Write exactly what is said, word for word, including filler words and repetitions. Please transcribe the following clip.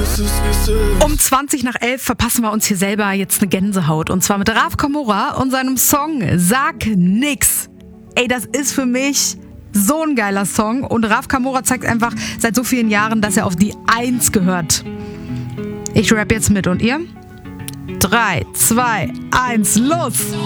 Um zwanzig nach elf verpassen wir uns hier selber jetzt eine Gänsehaut. Und zwar mit Raf Kamora und seinem Song Sag nix. Ey, das ist für mich so ein geiler Song. Und Raf Kamora zeigt einfach seit so vielen Jahren, dass er auf die Eins gehört. Ich rap jetzt mit und ihr? drei, zwei, eins, los!